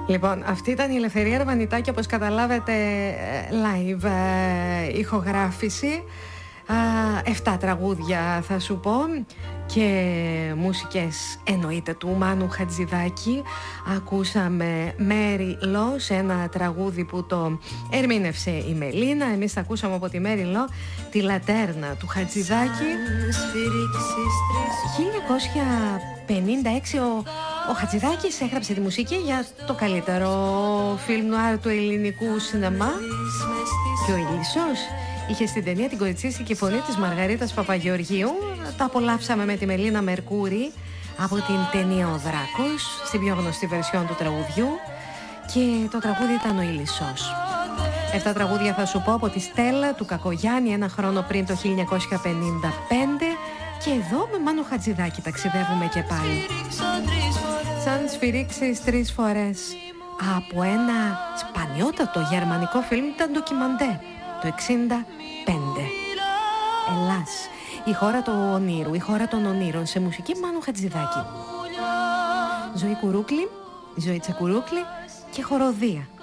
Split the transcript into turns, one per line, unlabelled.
Λοιπόν, αυτή ήταν η Ελευθερία Αρβανιτάκη, όπως καταλάβετε, live ηχογράφηση. 7 τραγούδια θα σου πω και μουσικές εννοείται του Μάνου Χατζηδάκη. Ακούσαμε Μέρι Λό σε ένα τραγούδι που το ερμήνευσε η Μελίνα. Εμείς θα ακούσαμε από τη Μέρι Λό τη Λατέρνα του Χατζηδάκη. 1956 ο Χατζηδάκης έγραψε τη μουσική για το καλύτερο φιλμ νουάρ του ελληνικού σινεμά και ο Ηλισσός είχε στην ταινία την κοριτσίστικη φωνή της Μαργαρίτας Παπαγεωργίου. Τα απολαύσαμε με τη Μελίνα Μερκούρη από την ταινία Ο Δράκος, στην πιο γνωστή βερσιόν του τραγουδιού, και το τραγούδι ήταν ο Ηλισσός. 7 τραγούδια θα σου πω από τη Στέλλα του Κακογιάννη ένα χρόνο πριν, το 1955, και εδώ με Μάνο Χατζηδάκη ταξιδεύουμε και πάλι. Σαν σφυρίξεις 3 φορές από ένα σπανιότατο γερμανικό φιλμ, ήταν ντοκιμαντέ το 1965. Ελλάς, η χώρα του ονείρου, η χώρα των ονείρων, σε μουσική Μάνου Χατζηδάκη. Ζωή Κουρούκλη, Ζωή Τσακουρούκλη και χοροδία.